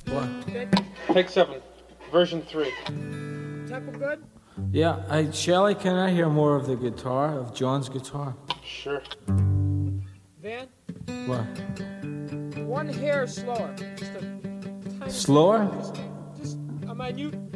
What? Take 7. Version 3. Tempo good? Yeah, Shelley, can I hear more of the guitar, of John's guitar? Sure. Van, What? one hair slower. Just a tiny Slower? Just a minute